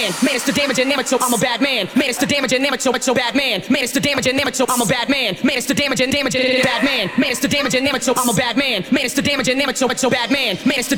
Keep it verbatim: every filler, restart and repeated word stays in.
man. Man, it's the damage and amateur. I'm a bad man. Man, it's the damage and amateur. It's so bad man. Man, it's the damage and amateur. I'm a bad man. Man, it's the damage and damage and bad man. Man, it's the damage and amateur. I'm a bad man. Man, it's the damage and amateur. It's so bad man. Man, it's the